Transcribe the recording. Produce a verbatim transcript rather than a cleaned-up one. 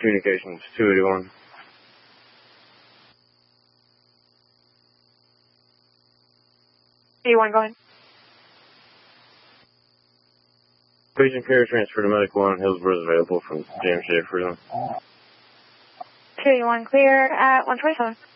Communications, two eighty-one. eighty-one, go ahead. Patient care transfer to Medic one. Hillsborough is available from James J. Freeland. two eighty-one, clear at one twenty-seven.